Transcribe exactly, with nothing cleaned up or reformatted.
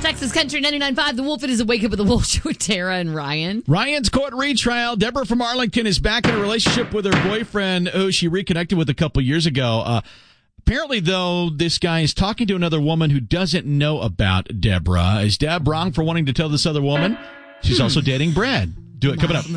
Texas Country ninety-nine point five, The Wolf. It is a Wake Up with the Wolf show with Tara and Ryan. Ryan's court retrial. Deborah from Arlington is back in a relationship with her boyfriend, who she reconnected with a couple years ago. Uh, apparently, though, this guy is talking to another woman who doesn't know about Deborah. Is Deb wrong for wanting to tell this other woman? She's also dating Brad. Do it coming up.